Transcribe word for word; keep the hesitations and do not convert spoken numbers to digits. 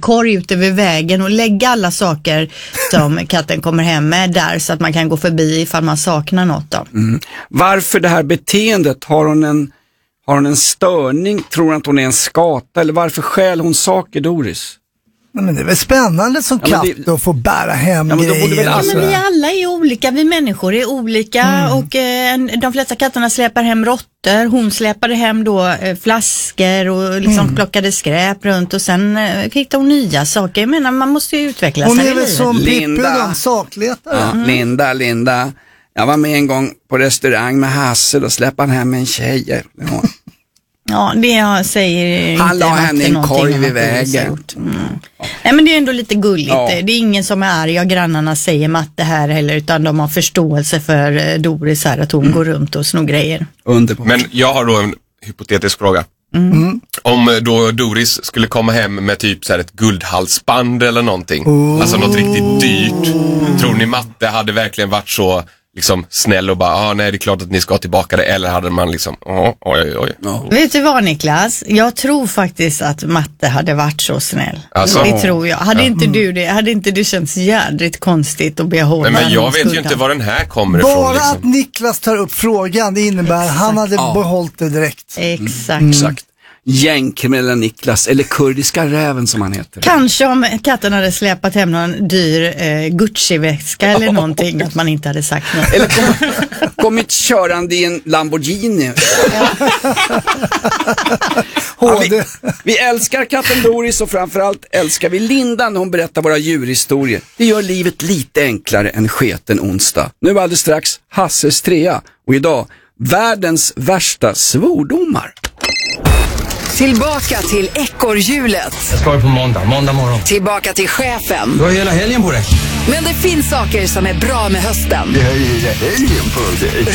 korg ute vid vägen och lägga alla saker som katten kommer hem med där så att man kan gå förbi ifall man saknar något då. Mm. Varför det här beteendet? Har hon en, har hon en störning? Tror hon att hon är en skata? Eller varför skäl hon saker, Doris? Men det är väl spännande som ja, katt det... att få bära hem ja, men grejer. Ja, men vi alla är olika, vi människor är olika mm. och eh, de flesta katterna släpar hem råttor. Hon släpade hem då eh, flaskor och liksom mm. plockade skräp runt och sen eh, hittade hon nya saker. Jag menar, man måste ju utveckla hon sig i livet. livet. Hon är väl som Pippi, de sakletare. Ja, mm. Linda, Linda. Jag var med en gång på restaurang med Hasse och släppte han hem en tjej. Ja. Ja, det jag säger han la henne i en korg vid vägen. Mm. Nej, men det är ändå lite gulligt. Ja. Det är ingen som är arg och grannarna säger Matte här heller, utan de har förståelse för Doris här, att hon mm. går runt och snor grejer. Underbart. Men jag har då en hypotetisk fråga. Mm. Om då Doris skulle komma hem med typ så här ett guldhalsband eller någonting. Oh. Alltså något riktigt dyrt. Tror ni Matte hade verkligen varit så liksom snäll och bara, ah, nej det är klart att ni ska ha tillbaka det, eller hade man liksom, oh, oj oj oj. Oh. Vet du vad Niklas? Jag tror faktiskt att Matte hade varit så snäll. Alltså, det tror jag. Hade ja. inte du det, hade inte det känts jädrigt konstigt att behålla. Men, men jag vet ju inte var den här kommer Bara ifrån. Bara liksom. att Niklas tar upp frågan, det innebär att han hade ja. behållit det direkt. Exakt. Mm. Exakt. Gängkriminella Niklas, eller kurdiska räven som han heter. Kanske om katten hade släpat hem någon dyr eh, Gucci-väska eller någonting, att man inte hade sagt något. Eller kom, kommit körande i en Lamborghini. Ja. Ja, vi, vi älskar katten Doris och framförallt älskar vi Linda när hon berättar våra djurhistorier. Det gör livet lite enklare än sketen onsdag. Nu alldeles strax Hasses trea och idag världens värsta svordomar. Tillbaka till ekorrhjulet. Jag ska på måndag, måndag morgon. Tillbaka till chefen. Du har hela helgen på dig. Men det finns saker som är bra med hösten. Jag har hela helgen på dig.